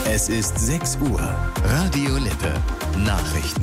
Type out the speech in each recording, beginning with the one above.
Es ist 6 Uhr. Radio Lippe. Nachrichten.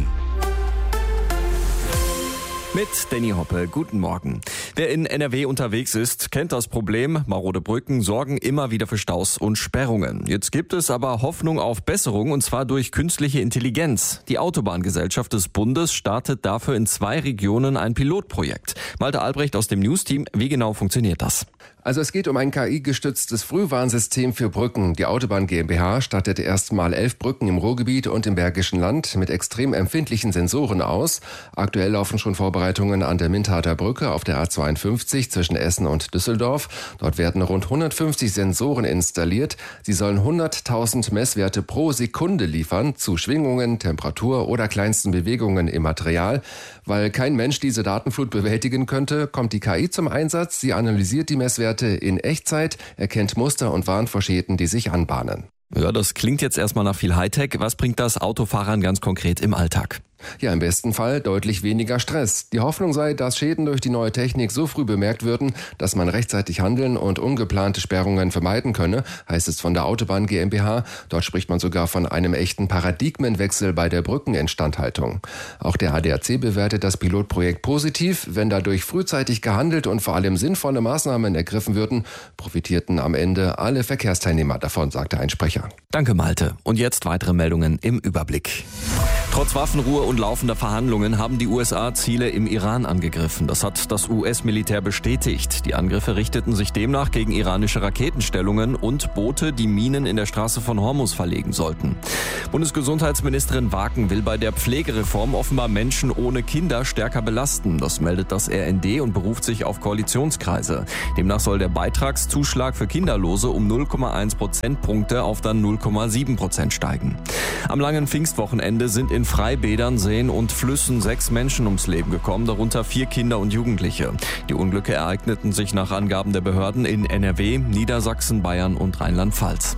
Mit Danny Hoppe, guten Morgen. Wer in NRW unterwegs ist, kennt das Problem. Marode Brücken sorgen immer wieder für Staus und Sperrungen. Jetzt gibt es aber Hoffnung auf Besserung, und zwar durch künstliche Intelligenz. Die Autobahngesellschaft des Bundes startet dafür in 2 Regionen ein Pilotprojekt. Malte Albrecht aus dem News-Team, wie genau funktioniert das? Also es geht um ein KI-gestütztes Frühwarnsystem für Brücken. Die Autobahn GmbH startete erstmal 11 Brücken im Ruhrgebiet und im Bergischen Land mit extrem empfindlichen Sensoren aus. Aktuell laufen schon Vorbereitungen an der Mintarter Brücke auf der A52 zwischen Essen und Düsseldorf. Dort werden rund 150 Sensoren installiert. Sie sollen 100.000 Messwerte pro Sekunde liefern zu Schwingungen, Temperatur oder kleinsten Bewegungen im Material. Weil kein Mensch diese Datenflut bewältigen könnte, kommt die KI zum Einsatz. Sie analysiert die Messwerte in Echtzeit, erkennt Muster und warnt vor Schäden, die sich anbahnen. Ja, das klingt jetzt erstmal nach viel Hightech. Was bringt das Autofahrern ganz konkret im Alltag? Ja, im besten Fall deutlich weniger Stress. Die Hoffnung sei, dass Schäden durch die neue Technik so früh bemerkt würden, dass man rechtzeitig handeln und ungeplante Sperrungen vermeiden könne, heißt es von der Autobahn GmbH. Dort spricht man sogar von einem echten Paradigmenwechsel bei der Brückeninstandhaltung. Auch der ADAC bewertet das Pilotprojekt positiv. Wenn dadurch frühzeitig gehandelt und vor allem sinnvolle Maßnahmen ergriffen würden, profitierten am Ende alle Verkehrsteilnehmer davon, sagte ein Sprecher. Danke, Malte. Und jetzt weitere Meldungen im Überblick. Trotz Waffenruhe und laufender Verhandlungen haben die USA Ziele im Iran angegriffen. Das hat das US-Militär bestätigt. Die Angriffe richteten sich demnach gegen iranische Raketenstellungen und Boote, die Minen in der Straße von Hormuz verlegen sollten. Bundesgesundheitsministerin Waken will bei der Pflegereform offenbar Menschen ohne Kinder stärker belasten. Das meldet das RND und beruft sich auf Koalitionskreise. Demnach soll der Beitragszuschlag für Kinderlose um 0,1 Prozentpunkte auf dann 0,7% steigen. Am langen Pfingstwochenende sind in Freibädern, Seen und Flüssen 6 Menschen ums Leben gekommen, darunter 4 Kinder und Jugendliche. Die Unglücke ereigneten sich nach Angaben der Behörden in NRW, Niedersachsen, Bayern und Rheinland-Pfalz.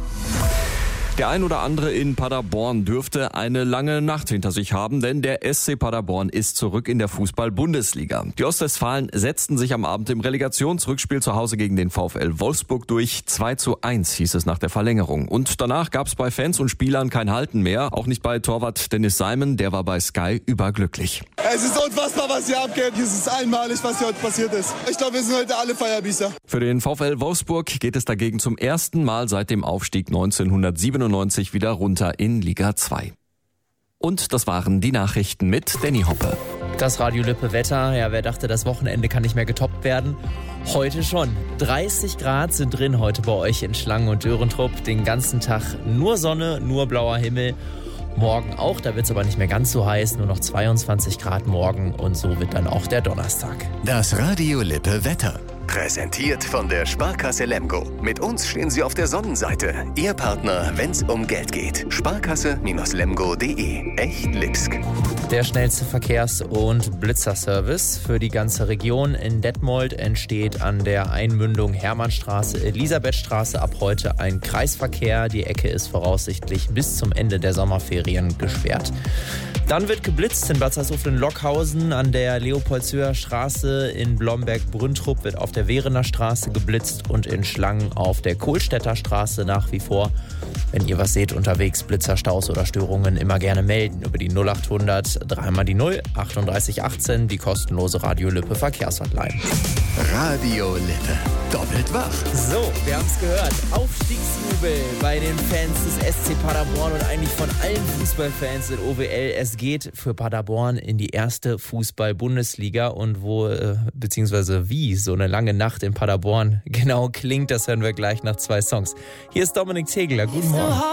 Der ein oder andere in Paderborn dürfte eine lange Nacht hinter sich haben, denn der SC Paderborn ist zurück in der Fußball-Bundesliga. Die Ostwestfalen setzten sich am Abend im Relegationsrückspiel zu Hause gegen den VfL Wolfsburg durch. 2:1 hieß es nach der Verlängerung. Und danach gab es bei Fans und Spielern kein Halten mehr, auch nicht bei Torwart Dennis Simon, der war bei Sky überglücklich. Es ist unfassbar, was hier abgeht. Es ist einmalig, was hier heute passiert ist. Ich glaube, wir sind heute alle Feierbiester. Für den VfL Wolfsburg geht es dagegen zum ersten Mal seit dem Aufstieg 1997 wieder runter in Liga 2. Und das waren die Nachrichten mit Danny Hoppe. Das Radio Lippe Wetter, ja, wer dachte, das Wochenende kann nicht mehr getoppt werden? Heute schon. 30 Grad sind drin heute bei euch in Schlangen und Dörentrupp. Den ganzen Tag nur Sonne, nur blauer Himmel. Morgen auch, da wird es aber nicht mehr ganz so heiß, nur noch 22 Grad morgen und so wird dann auch der Donnerstag. Das Radio Lippe Wetter. Präsentiert von der Sparkasse Lemgo. Mit uns stehen Sie auf der Sonnenseite. Ihr Partner, wenn's um Geld geht. Sparkasse-lemgo.de. Echt Lipsk. Der schnellste Verkehrs- und Blitzerservice für die ganze Region in Detmold entsteht an der Einmündung Hermannstraße, Elisabethstraße ab heute ein Kreisverkehr. Die Ecke ist voraussichtlich bis zum Ende der Sommerferien gesperrt. Dann wird geblitzt in Bad Salzuflen-Lockhausen an der Leopoldshöher Straße, in Blomberg-Brüntrup wird auf der Werener Straße geblitzt und in Schlangen auf der Kohlstädter Straße nach wie vor. Wenn ihr was seht unterwegs, Blitzer, Staus oder Störungen, immer gerne melden über die 0800 3 die 0 38 18, die kostenlose Radio Lippe Verkehrshotline. Radio Lippe. Doppelt wach. So, wir haben es gehört. Aufstiegsjubel bei den Fans des SC Paderborn und eigentlich von allen Fußballfans in OWL. Es geht für Paderborn in die erste Fußball-Bundesliga und beziehungsweise wie so eine lange Nacht in Paderborn genau klingt, das hören wir gleich nach 2 Songs. Hier ist Dominik Tegeler. Guten Morgen.